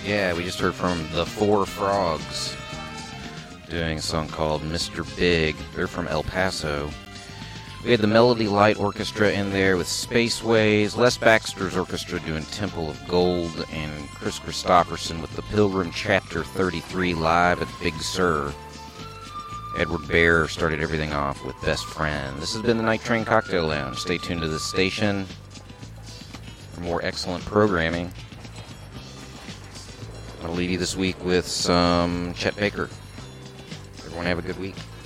Yeah, we just heard from the Four Frogs doing a song called Mr. Big. They're from El Paso. We had the Melody Light Orchestra in there with Spaceways, Les Baxter's orchestra doing Temple of Gold, and Chris Christopherson with the Pilgrim Chapter 33 live at Big Sur. Edward Bear started everything off with Best Friend. This has been the Night Train Cocktail Lounge. Stay tuned to this station for more excellent programming. I'm going to leave you this week with some Chet Baker. Everyone have a good week.